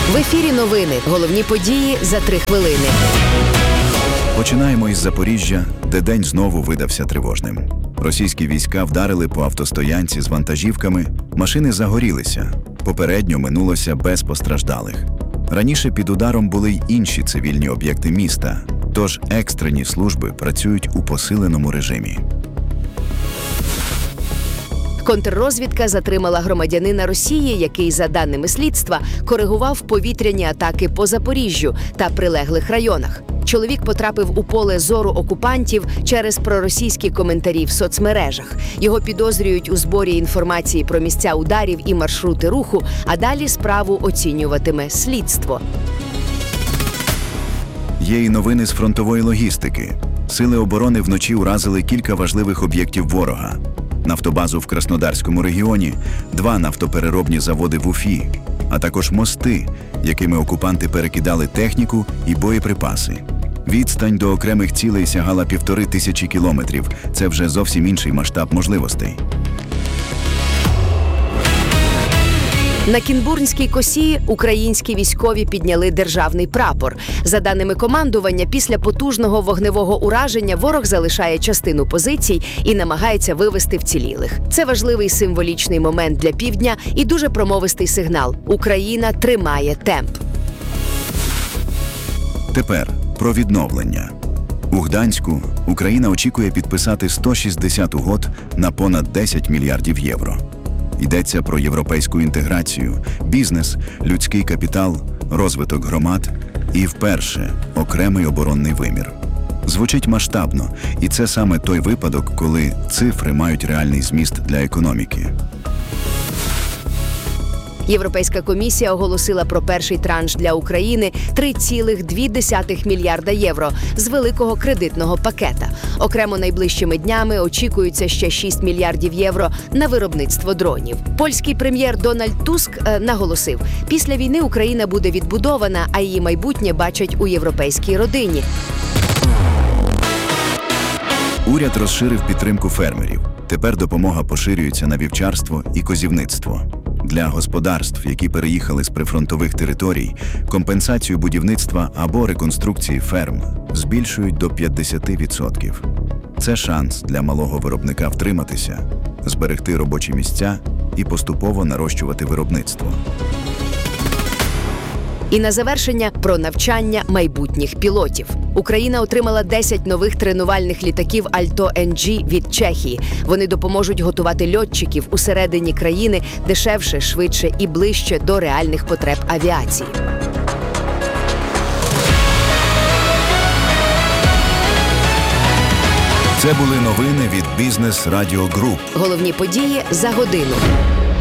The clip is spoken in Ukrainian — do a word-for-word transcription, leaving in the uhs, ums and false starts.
В ефірі новини. Головні події за три хвилини. Починаємо із Запоріжжя, де день знову видався тривожним. Російські війська вдарили по автостоянці з вантажівками, машини загорілися. Попередньо минулося без постраждалих. Раніше під ударом були й інші цивільні об'єкти міста, тож екстрені служби працюють у посиленому режимі. Контррозвідка затримала громадянина Росії, який, за даними слідства, коригував повітряні атаки по Запоріжжю та прилеглих районах. Чоловік потрапив у поле зору окупантів через проросійські коментарі в соцмережах. Його підозрюють у зборі інформації про місця ударів і маршрути руху, а далі справу оцінюватиме слідство. Є й новини з фронтової логістики. Сили оборони вночі уразили кілька важливих об'єктів ворога. Нафтобазу в Краснодарському регіоні, два нафтопереробні заводи в Уфі, а також мости, якими окупанти перекидали техніку і боєприпаси. Відстань до окремих цілей сягала півтори тисячі кілометрів. Це вже зовсім інший масштаб можливостей. На Кінбурнській косі українські військові підняли державний прапор. За даними командування, після потужного вогневого ураження ворог залишає частину позицій і намагається вивести вцілілих. Це важливий символічний момент для півдня і дуже промовистий сигнал. Україна тримає темп. Тепер про відновлення. У Гданську Україна очікує підписати сто шістдесят угод на понад десять мільярдів євро. Йдеться про європейську інтеграцію, бізнес, людський капітал, розвиток громад і, вперше, окремий оборонний вимір. Звучить масштабно, і це саме той випадок, коли цифри мають реальний зміст для економіки. Європейська комісія оголосила про перший транш для України – три цілих дві десятих мільярда євро з великого кредитного пакета. Окремо найближчими днями очікується ще шість мільярдів євро на виробництво дронів. Польський прем'єр Дональд Туск е, наголосив, після війни Україна буде відбудована, а її майбутнє бачать у європейській родині. Уряд розширив підтримку фермерів. Тепер допомога поширюється на вівчарство і козівництво. Для господарств, які переїхали з прифронтових територій, компенсацію будівництва або реконструкції ферм збільшують до п'ятдесят відсотків. Це шанс для малого виробника втриматися, зберегти робочі місця і поступово нарощувати виробництво. І на завершення про навчання майбутніх пілотів. Україна отримала десять нових тренувальних літаків Альто ен джі від Чехії. Вони допоможуть готувати льотчиків усередині країни дешевше, швидше і ближче до реальних потреб авіації. Це були новини від Бізнес Радіо Груп. Головні події за годину.